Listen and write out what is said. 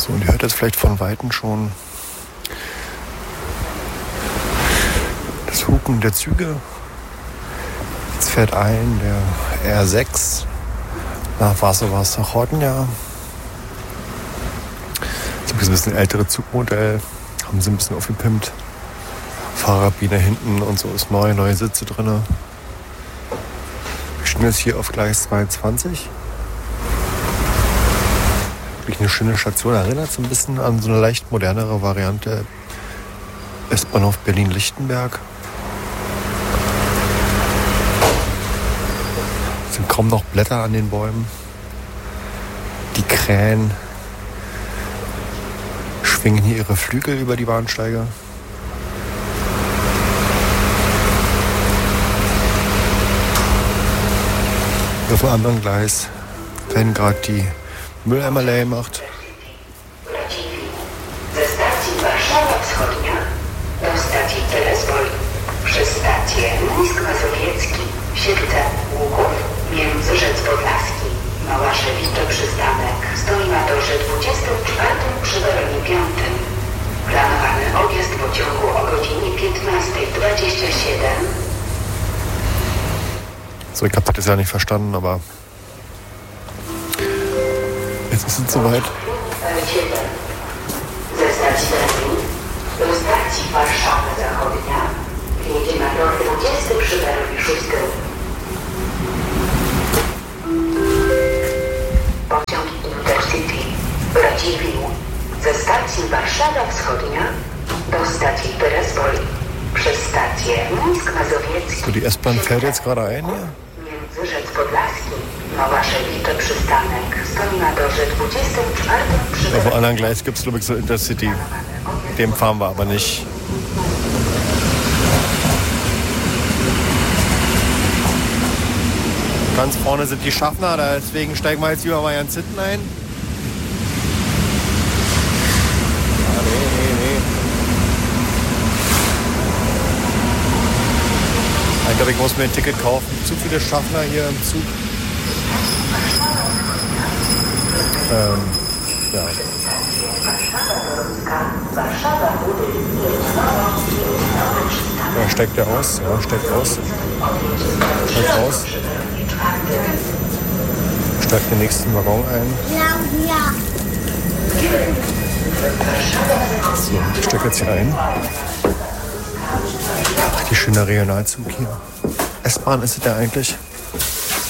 So, und ihr hört jetzt vielleicht von Weitem schon das Hupen der Züge. Jetzt fährt ein der R6 nach Warschau-Chodnia. Das ist ein bisschen ältere Zugmodell. Haben sie ein bisschen aufgepimpt. Fahrerkabine hinten und so ist neue Sitze drin. Wir stehen jetzt hier auf Gleis 22. Wirklich eine schöne Station. Erinnert so ein bisschen an so eine leicht modernere Variante S-Bahnhof Berlin-Lichtenberg. Es sind kaum noch Blätter an den Bäumen. Die Krähen schwingen hier ihre Flügel über die Bahnsteige. Auf dem anderen Gleis werden gerade die Mülleimer leer gemacht. Ze stacji Warszawa Wschodnia do stacji Terespol przez stację Mińsk Mazowiecki, Siedlce, Łuków, Międzyrzec Podlaski, Małaszewicze Przystanek stoi na torze 24 przy peronie 5. Planowany odjazd pociągu o godzinie 15:27. So, ich habe das ja nicht verstanden, aber jetzt ist es soweit. Ze stacji Berlin do stacji Warszawa Zachodnia jedzie na tor 20 przy peronie 6. Pociąg Intercity Radziwiłł ze stacji Warszawa Wschodnia do stacji Terespol przez stację Mińsk Mazowiecki. So, die S-Bahn fährt jetzt gerade ein hier. Międzyrzec Podlaski, Małaszewicze Przystanek stoi na torze 24 przy Auf dem anderen Gleis gibt es, glaube ich, so Intercity. Mit dem fahren wir aber nicht. Ganz vorne sind die Schaffner, deswegen steigen wir jetzt lieber mal ganz hinten ein. Ah, nee. Ich glaube, ich muss mir ein Ticket kaufen. Zu viele Schaffner hier im Zug. Ja. Ja, steigt der aus? Ja, steigt aus. Steigt aus. Steigt den nächsten Waggon ein. So, ich steige jetzt hier ein. Richtig schöner Regionalzug hier. S-Bahn ist es ja eigentlich.